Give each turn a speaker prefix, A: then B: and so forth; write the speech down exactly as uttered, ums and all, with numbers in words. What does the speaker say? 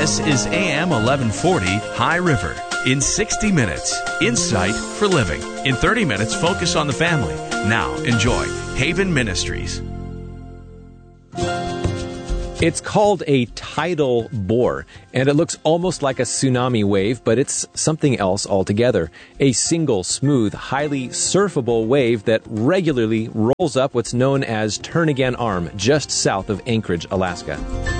A: This is A M eleven forty High River. In sixty minutes, insight for living. In thirty minutes, focus on the family. Now, enjoy Haven Ministries.
B: It's called a tidal bore, and it looks almost like a tsunami wave, but it's something else altogether. A single, smooth, highly surfable wave that regularly rolls up what's known as Turnagain Arm, just south of Anchorage, Alaska.